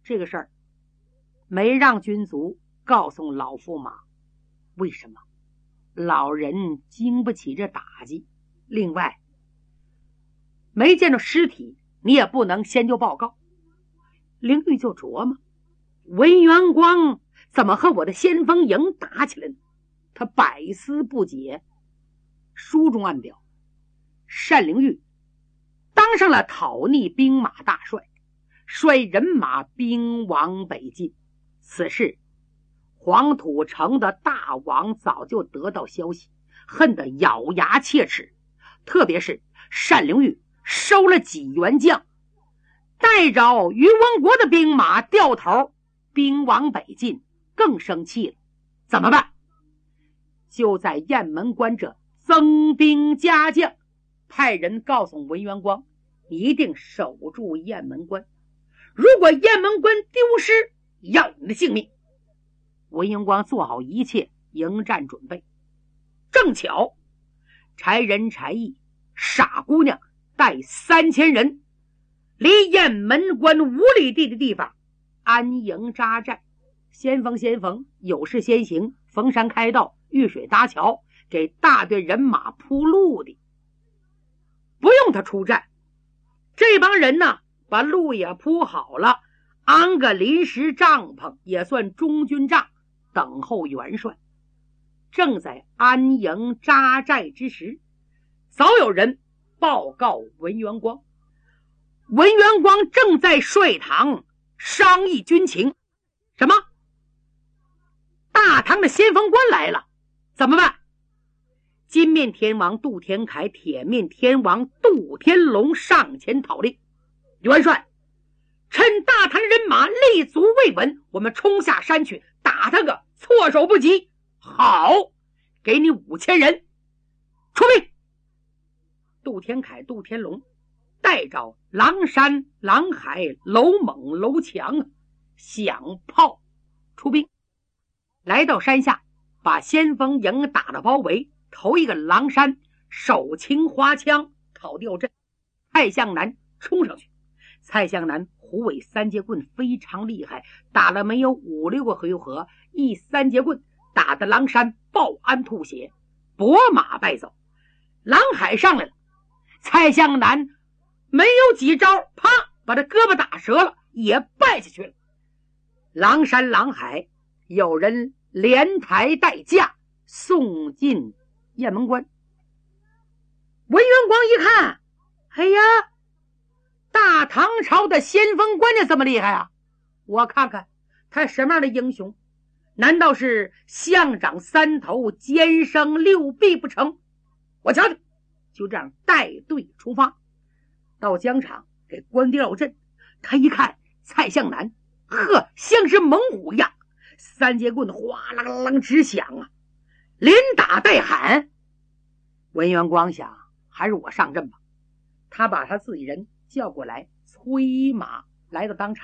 这个事儿没让军卒告诉老驸马，为什么？老人经不起这打击。另外，没见着尸体，你也不能先就报告。灵玉就琢磨，文元光怎么和我的先锋营打起来呢？他百思不解。书中暗表，单灵玉当上了讨逆兵马大帅，率人马兵往北进。此事黄土城的大王早就得到消息，恨得咬牙切齿。特别是单灵玉收了几员将，带着于文国的兵马掉头兵往北进，更生气了。怎么办？就在雁门关这增兵加将，派人告诉文元光，一定守住雁门关，如果雁门关丢失，要你的性命。文元光做好一切迎战准备。正巧柴仁、柴义、傻姑娘带3000人离雁门关5里地的地方安营扎寨。先锋有事先行，逢山开道，遇水搭桥，给大队人马铺路的。不用他出战，这帮人呢，把路也铺好了，安个临时帐篷，也算中军帐，等候元帅。正在安营扎寨之时，早有人报告文元光。文元光正在帅堂商议军情。什么？大唐的先锋官来了，怎么办？金面天王杜天凯、铁面天王杜天龙上前讨令，元帅，趁大唐人马立足未稳，我们冲下山去，打他个措手不及。好，给你5000人，出兵。杜天凯、杜天龙带着狼山、狼海、楼猛、楼强响炮出兵，来到山下，把先锋营打得包围。头一个狼山手擎花枪讨吊阵，蔡向南冲上去。蔡向南虎尾3节棍非常厉害，打了没有5、6个回合，一3节棍打得狼山报鞍吐血，拨马败走。狼海上来了，蔡向南没有几招，啪，把他胳膊打折了，也败下去了。狼山狼海有人连抬带架送进雁门关。文元光一看，哎呀，大唐朝的先锋官家这么厉害啊！我看看他什么样的英雄？难道是象长3头尖生6臂不成？我瞧瞧。就这样带队出发，到疆场给关吊阵。他一看蔡向南，呵，像是猛虎一样，3节棍哗啦啦直响啊，连打带喊。文元光想，还是我上阵吧。他把他自己人叫过来，催马来到当场。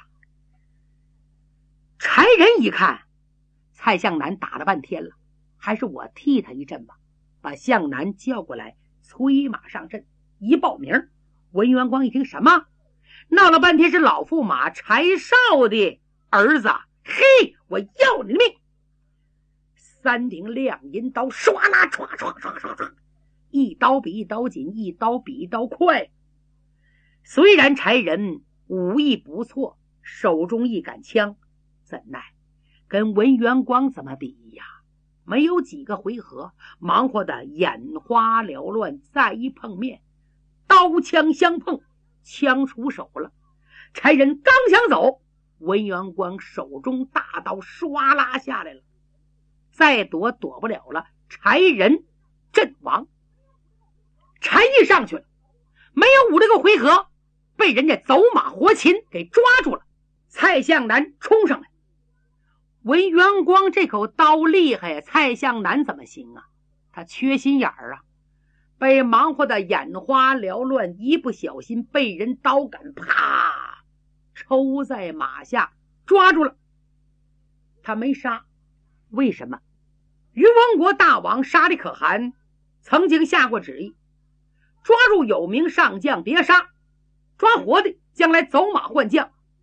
柴人一看蔡向南打了半天了，还是我替他一阵吧。把向南叫过来，催马上阵。一报名，文元光一听，什么？闹了半天是老驸马柴少的儿子。嘿，我要你的命！3顶亮银刀唰啦唰唰唰唰唰，一刀比一刀紧，一刀比一刀快。虽然柴人武艺不错，手中一杆枪，怎奈跟文元光怎么比呀？没有几个回合，忙活的眼花缭乱，再一碰面，刀枪相碰，枪出手了。柴人刚想走，文元光手中大刀唰啦下来了，再躲不了了，柴人阵亡。柴义上去了，没有5、6个回合，被人家走马活擒给抓住了。蔡向南冲上来，文元光这口刀厉害，蔡向南怎么行啊？他缺心眼儿啊，被忙活的眼花缭乱，一不小心被人刀杆啪抽在马下，抓住了。他没杀，为什么？于王国大王沙利可汗曾经下过旨意，抓住有名上将别杀，抓活的将来走马换将。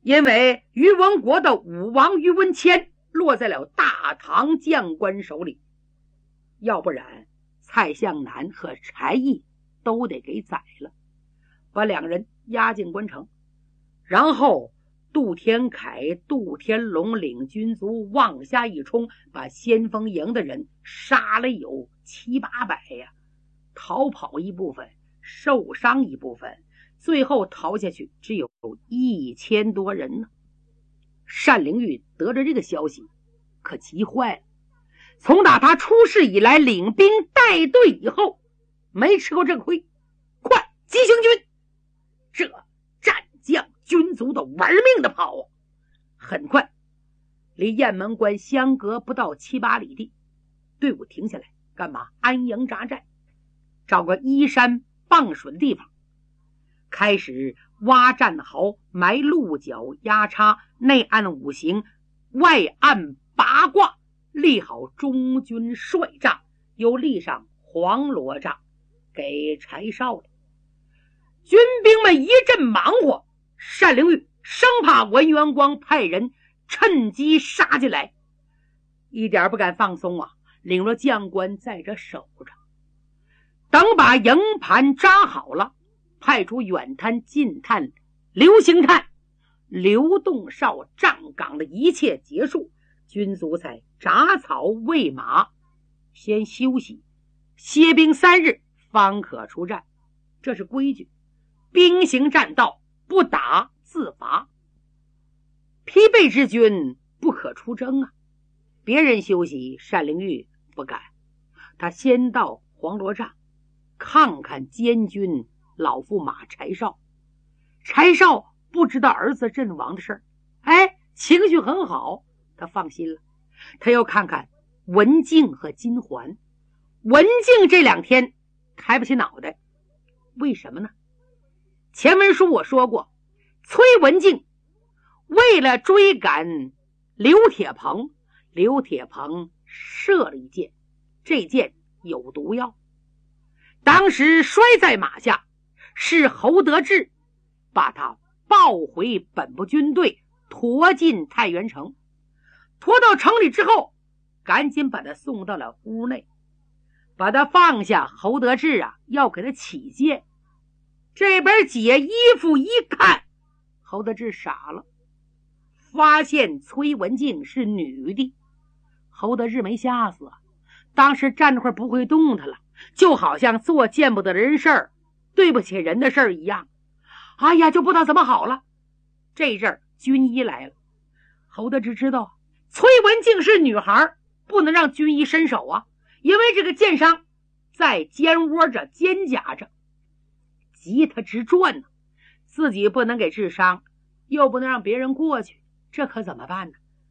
因为宇文国的武王宇文谦落在了大唐将官手里，要不然蔡向南和柴毅都得给宰了，把两人押进关城。然后杜天凯、杜天龙领军卒往下一冲，把先锋营的人杀了有700-800呀，逃跑一部分，受伤一部分，最后逃下去只有1000多人呢。单灵玉得着这个消息可急坏了，从打他出事以来领兵带队以后没吃过这个亏，快急行军！这战将军卒都玩命的跑啊！很快离雁门关相隔不到7-8里地，队伍停下来干嘛？安营扎寨，找个依山傍水的地方，开始挖战壕，埋鹿角压叉，内按5行，外按8卦，立好中军帅帐，又立上黄罗帐给柴少了。军兵们一阵忙活，单灵玉生怕文元光派人趁机杀进来，一点不敢放松啊，领了将官在这守着。等把营盘扎好了，派出远探近探刘行探、刘洞少站岗的一切结束，军卒才铡草喂马，先休息歇兵3日方可出战，这是规矩。兵行战道，不打自罚。疲惫之军不可出征啊！别人休息，单灵玉不敢，他先到黄罗帐看看监军老驸马柴少。柴少不知道儿子阵亡的事儿，情绪很好，他放心了。他又看看文静和金环。文静这2天抬不起脑袋，为什么呢？前文书我说过，崔文静为了追赶刘铁鹏，刘铁鹏射了一箭，这箭有毒药，当时摔在马下，是侯德志把他抱回本部军队，驮进太原城。驮到城里之后，赶紧把他送到了屋内，把他放下。侯德志要给他起剑，这边解衣服一看，侯德志傻了，发现崔文静是女的。侯德志没吓死当时站那块不会动弹了，就好像做见不得人事儿、对不起人的事儿一样。就不知道怎么好了。这阵儿军医来了，侯德志知道崔文静是女孩，不能让军医伸手因为这个箭伤在肩窝着、肩胛着，急他直转呢，自己不能给治伤，又不能让别人过去，这可怎么办呢？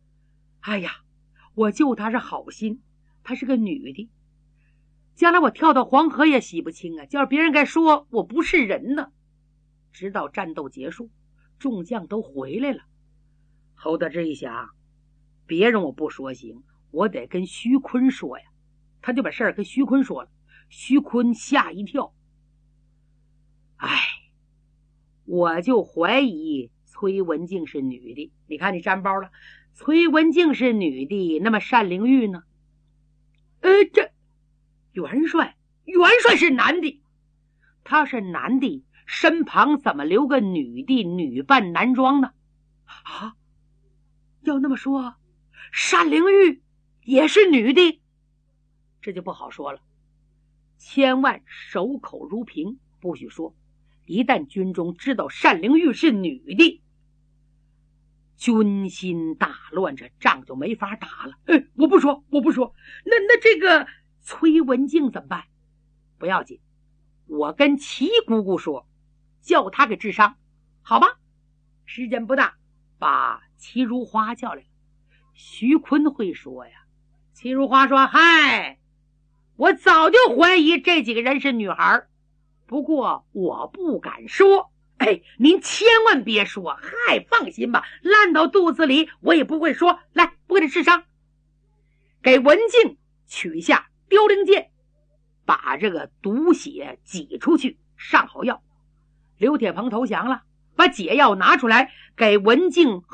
我救她是好心，她是个女的，将来我跳到黄河也洗不清叫别人该说我不是人呢。直到战斗结束，众将都回来了，侯德志一想，别人我不说行，我得跟徐坤说呀。他就把事儿跟徐坤说了，徐坤吓一跳。我就怀疑崔文静是女的。你看你沾包了，崔文静是女的，那么单灵玉呢？这元帅是男的，他是男的，身旁怎么留个女的，女扮男装呢？要那么说，单灵玉也是女的，这就不好说了。千万守口如瓶，不许说。一旦军中知道单灵玉是女的，军心大乱，这仗就没法打了。我不说。那这个崔文静怎么办？不要紧，我跟齐姑姑说，叫她给治伤，好吧？时间不大，把齐如花叫来了。徐坤会说呀，齐如花说：我早就怀疑这几个人是女孩，不过我不敢说。您千万别说，放心吧，烂到肚子里我也不会说。来，不给你治伤，给文静取下凋零剑，把这个毒血挤出去，上好药。刘铁鹏投降了， 把解药拿出来给文静